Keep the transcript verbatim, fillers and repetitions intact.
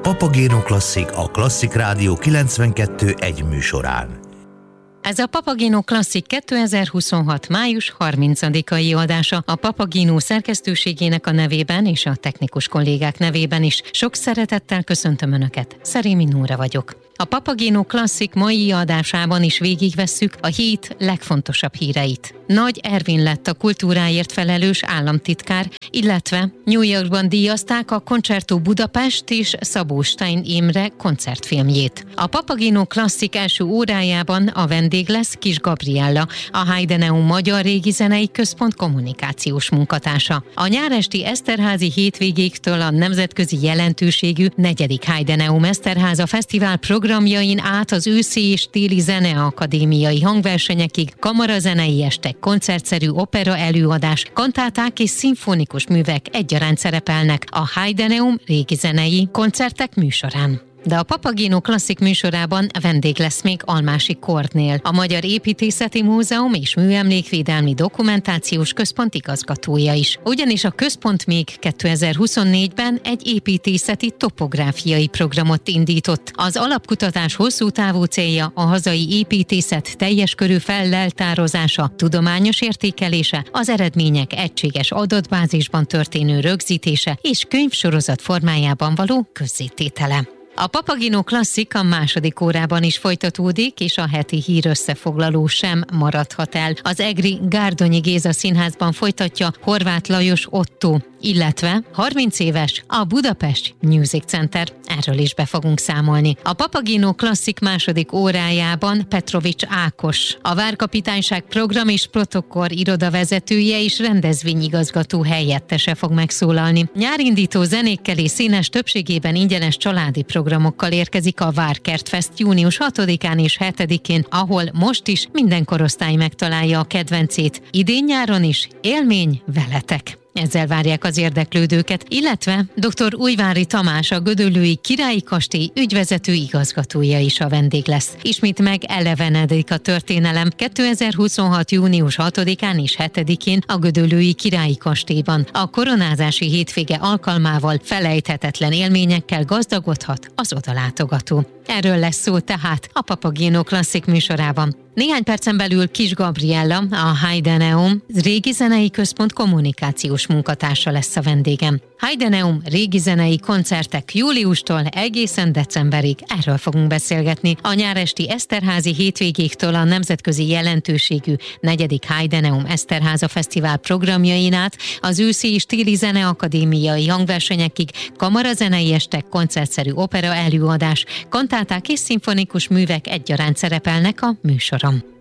Papagéno Klasszik a Klasszik Rádió kilencvenkettő egy műsorán. Ez a Papagéno Klasszik kétezer-huszonhat. május harmincadikai adása. A Papagéno szerkesztőségének a nevében és a technikus kollégák nevében is sok szeretettel köszöntöm Önöket. Szerémi Nóra vagyok. A Papagéno Klasszik mai adásában is végigvesszük a hét legfontosabb híreit. Nagy Ervin lett a kultúráért felelős államtitkár, illetve New Yorkban díjazták a Concerto Budapest és Szabó Stein Imre koncertfilmjét. A Papagéno Klasszik első órájában a vendég lesz Kiss Gabriella, a Heideneum Magyar Régizenei Központ kommunikációs munkatársa. A nyáresti Eszterházi hétvégéktől a nemzetközi jelentőségű negyedik Heideneum Eszterháza Fesztivál programjain át az őszi és téli zeneakadémiai hangversenyekig, kamarazenei estek, koncertszerű opera előadás, kantáták és szimfonikus művek egyaránt szerepelnek a Heideneum régi zenei koncertek műsorán. De a Papagéno Klasszik műsorában vendég lesz még Almási Kornél, a Magyar Építészeti Múzeum és Műemlékvédelmi Dokumentációs Központ igazgatója is. Ugyanis a központ még kétezer-huszonnégyben egy építészeti topográfiai programot indított. Az alapkutatás hosszú távú célja a hazai építészet teljes körű felleltározása, tudományos értékelése, az eredmények egységes adatbázisban történő rögzítése és könyvsorozat formájában való közzététele. A Papagéno Klasszik a második órában is folytatódik, és a heti hír összefoglaló sem maradhat el. Az egri Gárdonyi Géza Színházban folytatja Horváth Lajos Otto, illetve harminc éves a Budapest Music Center. Erről is be fogunk számolni. A Papagéno Klasszik második órájában Petrovics Ákos, a Várkapitányság program és protokoll irodavezetője és rendezvényigazgató helyettese fog megszólalni. Nyárindító zenékkel és színes, többségében ingyenes családi programokkal érkezik a Várkertfest június hatodikán és hetedikén, ahol most is minden korosztály megtalálja a kedvencét. Idén nyáron is élmény veletek. Ezzel várják az érdeklődőket, illetve dr. Újvári Tamás, a Gödöllői Királyi Kastély ügyvezető igazgatója is a vendég lesz. Ismét megelevenedik a történelem kétezer-huszonhat. június hatodikán és hetedikén a Gödöllői Királyi Kastélyban. A koronázási hétvége alkalmával felejthetetlen élményekkel gazdagodhat az odalátogató. Erről lesz szó tehát a Papagéno Klasszik műsorában. Néhány percen belül Kiss Gabriella, a Heideneum régi zenei központ kommunikációs munkatársa lesz a vendégem. Heideneum régi zenei koncertek júliustól egészen decemberig, erről fogunk beszélgetni. A nyáresti Eszterházi hétvégéktől a nemzetközi jelentőségű negyedik Heideneum Eszterháza Fesztivál programjain át az őszi és téli zeneakadémiai hangversenyekig, kamarazenei estek, koncertszerű opera előadás, kantáták és szimfonikus művek egyaránt szerepelnek a műsoron.